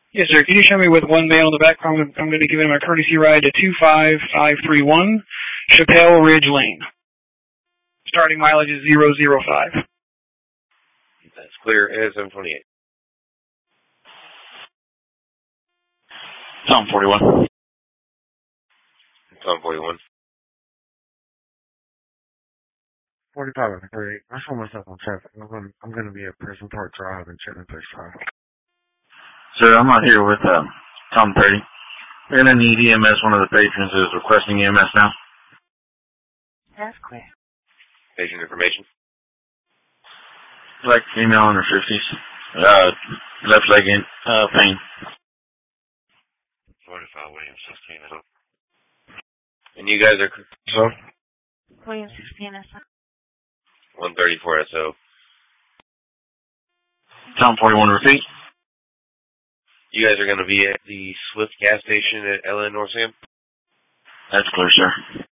Yes, sir. Can you show me with one male in the back? I'm going to give him a courtesy ride to 25531 Chappelle Ridge Lane. Starting mileage is 005. That's clear as 728. Tom 41. Tom 41. 45 and 38. I saw myself on traffic. I'm going to be at Prison Park Drive and Chitlin Place Drive. Sir, I'm out here with Tom 30. We're going to need EMS. One of the patrons is requesting EMS now. That's clear. Patient information. Black female in her 50s. Left leg in pain. 45 William 16 SO. And you guys are so? William 16 SO. 134 SO. Tom 41, repeat. You guys are going to be at the Swift gas station at LN North Sam? That's clear, sir.